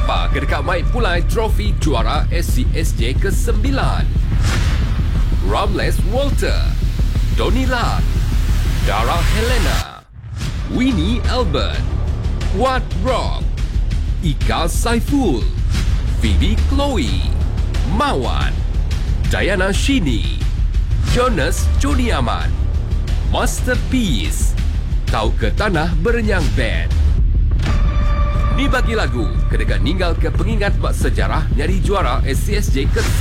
Siapa kedekat mai pulai trofi juara SCSJ ke-9? Ramles Walter, Donnie Lat, Dara Helena, Winnie Albert, Wat Rock, Ika Saiful, Phoebe Chloe, Mawan, Diana Shini, Jonas Joni Aman, Masterpiece, Tau ke Tanah Berenyang Band. Ni bagi lagu kedekat ninggal ke pengingat bak sejarah nyari juara SCSJ ke-9.